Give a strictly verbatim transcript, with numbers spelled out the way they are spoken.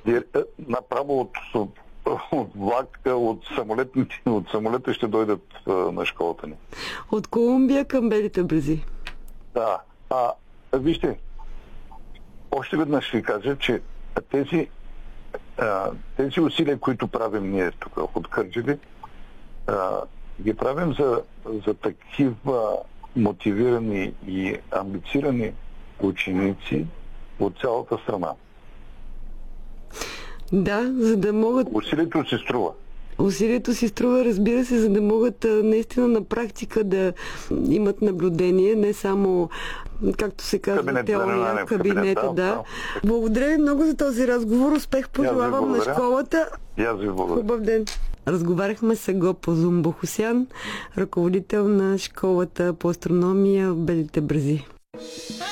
Направо от, от, от влак, от самолетните, от самолета ще дойдат а, на школата ни. От Колумбия към Белите брези. Да. А, вижте, още веднъж ще ви кажа, че тези, а, тези усилия, които правим ние тук от Кърджали, а, ги правим за, за такива мотивирани и амбицирани ученици от цялата страна. Да, за да могат... Усилието се струва. Усилието си струва, разбира се, за да могат наистина на практика да имат наблюдение, не само, както се казва, кабинет, теория, да, кабинета, да, да. да. Благодаря ви много за този разговор. Успех пожелавам на школата. И аз ви благодаря. Хубав ден. Разговаряхме с Агопо Зумбохосян, ръководител на школата по астрономия в Белите брези.